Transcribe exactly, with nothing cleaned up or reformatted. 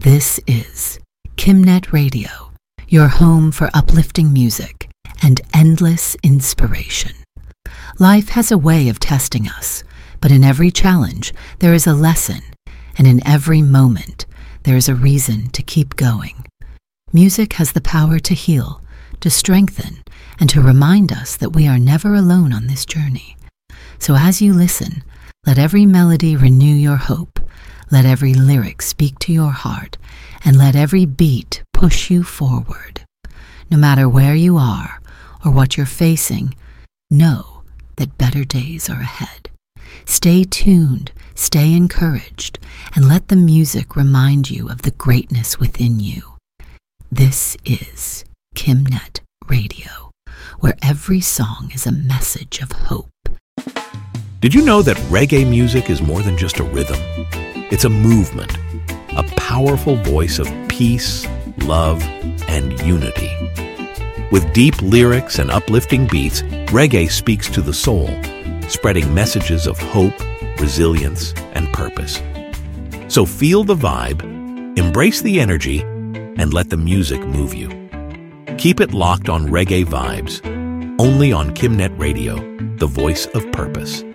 This is Kimnet Radio, your home for uplifting music and endless inspiration. Life has a way of testing us, but in every challenge there is a lesson, and in every moment there is a reason to keep going. Music has the power to heal, to strengthen, and to remind us that we are never alone on this journey. So as you listen, let every melody renew your hope, let every lyric speak to your heart, and let every beat push you forward. No matter where you are or what you're facing, know that better days are ahead. Stay tuned, stay encouraged, and let the music remind you of the greatness within you. This is Kimnet Radio, where every song is a message of hope. Did you know that reggae music is more than just a rhythm? It's a movement, a powerful voice of peace, love, and unity. With deep lyrics and uplifting beats, reggae speaks to the soul, spreading messages of hope, resilience, and purpose. So feel the vibe, embrace the energy, and let the music move you. Keep it locked on Reggae Vibes, only on Kimnet Radio, the voice of purpose.